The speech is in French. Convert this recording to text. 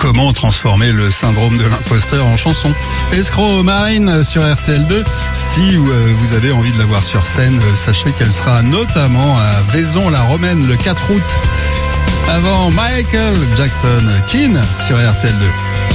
comment transformer le syndrome de l'imposteur en chanson. Escroc Marine sur RTL2. Si vous avez envie de la voir sur scène, sachez qu'elle sera notamment à Vaison-la-Romaine le 4 août. Avant Michael Jackson, Keane sur RTL2.